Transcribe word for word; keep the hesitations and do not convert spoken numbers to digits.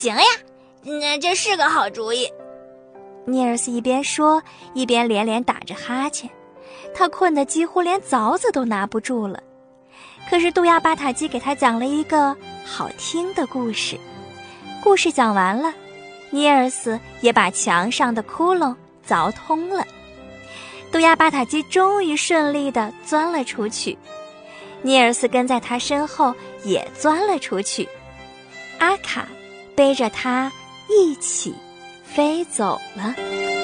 行呀，那这是个好主意。 尼尔斯一边说，一边连连打着哈欠，他困得几乎连凿子都拿不住了。可是杜亚巴塔基给他讲了一个好听的故事。故事讲完了，尼尔斯也把墙上的窟窿凿通了。杜亚巴塔基终于顺利地钻了出去，尼尔斯跟在他身后也钻了出去。阿卡背着他一起飞走了。